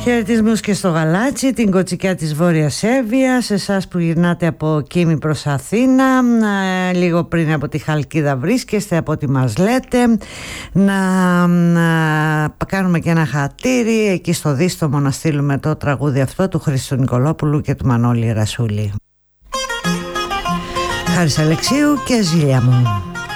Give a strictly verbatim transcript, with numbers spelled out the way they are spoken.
Χαιρετισμούς και στο Γαλάτσι, την κοτσικιά της Βόρειας Σέρβιας, σε εσάς που γυρνάτε από Κίμη προς Αθήνα, ε, λίγο πριν από τη Χαλκίδα βρίσκεστε, από ό,τι μας λέτε, να, να κάνουμε και ένα χατήρι εκεί στο Δίστομο, να στείλουμε το τραγούδι αυτό του Χρήστου Νικολόπουλου και του Μανώλη Ρασούλη. Χάρης Αλεξίου και Ζήλια μου.